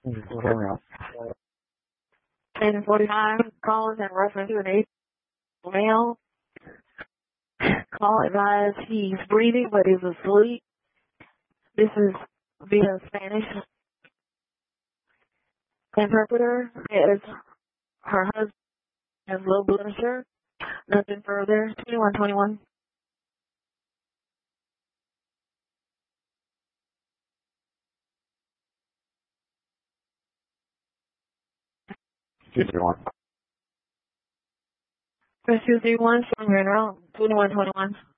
10:45, call is in reference to an 8 male. Call advised he's breathing but he's asleep. This is via Spanish. Interpreter is her husband has low blood pressure. Nothing further. 2121. Press 231, from your now. 2121.